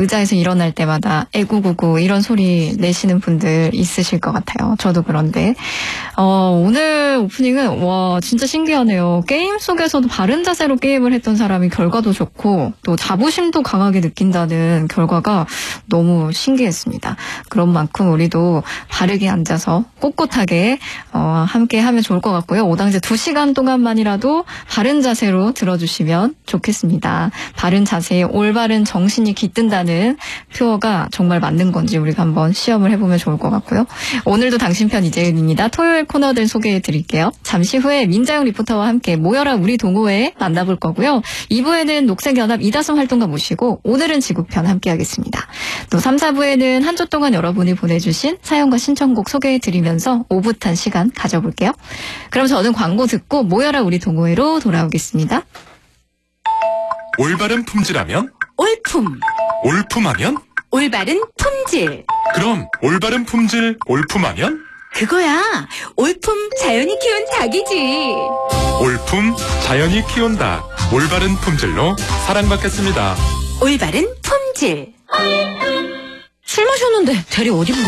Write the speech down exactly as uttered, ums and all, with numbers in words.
의자에서 일어날 때마다 에구구구 이런 소리 내시는 분들 있으실 것 같아요. 저도 그런데 어, 오늘 오프닝은 와 진짜 신기하네요. 게임 속에서도 바른 자세로 게임을 했던 사람이 결과도 좋고 또 자부심도 강하게 느낀다는 결과가 너무 신기했습니다. 그런 만큼 우리도 바르게 앉아서 꼿꼿하게 어, 함께 하면 좋을 것 같고요. 오당제 두 시간 동안만이라도 바른 자세로 들어주시면 좋겠습니다. 바른 자세에 올바른 정신이 깃든다는 표어가 정말 맞는 건지 우리가 한번 시험을 해보면 좋을 것 같고요. 오늘도 당신 편 이재은입니다. 토요일 코너들 소개해드릴게요. 잠시 후에 민자영 리포터와 함께 모여라 우리 동호회 만나볼 거고요. 이 부에는 녹색연합 이다솜 활동가 모시고 오늘은 지구편 함께하겠습니다. 또 삼, 사 부에는 한 주 동안 여러분이 보내주신 사연과 신청곡 소개해드리면서 오붓한 시간 가져볼게요. 그럼 저는 광고 듣고 모여라 우리 동호회로 돌아오겠습니다. 올바른 품질하면? 올품. 올품하면? 올바른 품질. 그럼 올바른 품질 올품하면? 그거야. 올품 자연이 키운 닭이지. 올품 자연이 키운 닭. 올바른 품질로 사랑받겠습니다. 올바른 품질. 술 마셨는데 대리 어디